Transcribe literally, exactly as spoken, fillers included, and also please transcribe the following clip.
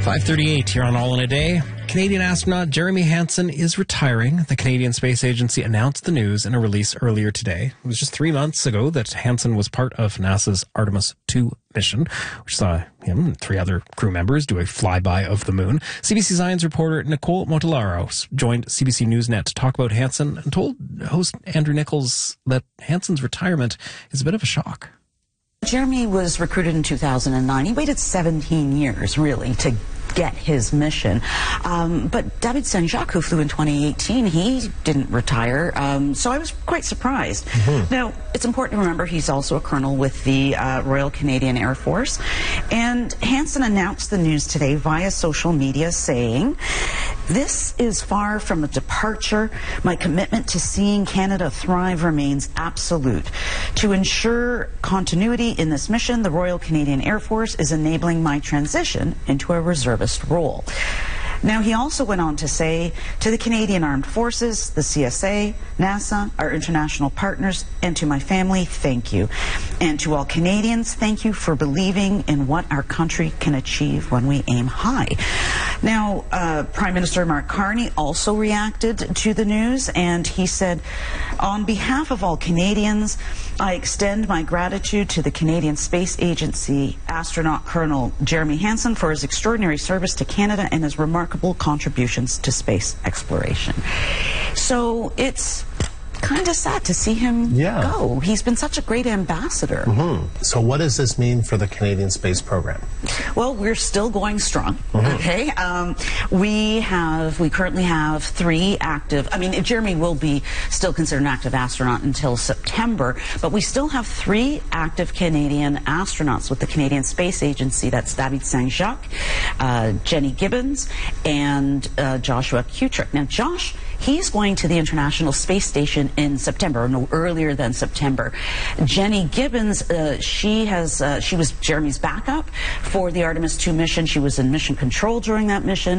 five thirty-eight here on All in a Day. Canadian astronaut Jeremy Hansen is retiring. The Canadian Space Agency announced the news in a release earlier today. It was just three months ago that Hansen was part of NASA's Artemis two mission, which saw him and three other crew members do a flyby of the moon. C B C Science reporter Nicole Motolaros joined C B C Newsnet to talk about Hansen and told host Andrew Nichols that Hansen's retirement is a bit of a shock. Jeremy was recruited in two thousand nine. He waited seventeen years, really, to get his mission. Um, but David Saint-Jacques, who flew in twenty eighteen, he didn't retire. Um, so I was quite surprised. Mm-hmm. Now, it's important to remember he's also a colonel with the uh, Royal Canadian Air Force. And Hansen announced the news today via social media saying, "This is far from a departure. My commitment to seeing Canada thrive remains absolute. To ensure continuity in this mission, the Royal Canadian Air Force is enabling my transition into a reservist role." Now, he also went on to say, "To the Canadian Armed Forces, the C S A, NASA, our international partners, and to my family, thank you. And to all Canadians, thank you for believing in what our country can achieve when we aim high." Now, uh, Prime Minister Mark Carney also reacted to the news, and he said, "On behalf of all Canadians, I extend my gratitude to the Canadian Space Agency astronaut Colonel Jeremy Hansen for his extraordinary service to Canada and his remarkable contributions to space exploration." So it's kind of sad to see him yeah. go. He's been such a great ambassador. Mm-hmm. So what does this mean for the Canadian space program? Well, we're still going strong. Mm-hmm. Okay, um, we have we currently have three active. I mean, Jeremy will be still considered an active astronaut until September, but we still have three active Canadian astronauts with the Canadian Space Agency. That's David Saint-Jacques, uh, Jenny Gibbons, and uh, Joshua Kutrick. Now, Josh, he's going to the International Space Station in September, no earlier than September. Jenny Gibbons, uh, she has uh, she was Jeremy's backup for the Artemis two mission. She was in mission control during that mission.